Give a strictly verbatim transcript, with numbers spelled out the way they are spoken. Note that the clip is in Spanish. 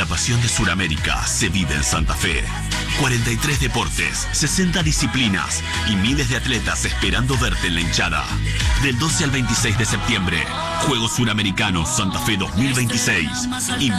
pasión de Sudamérica se vive en Santa Fe. cuarenta y tres deportes, sesenta disciplinas y miles de atletas esperando verte en la hinchada. Del doce al veintiséis de septiembre, Juegos Suramericanos Santa Fe dos mil veintiséis.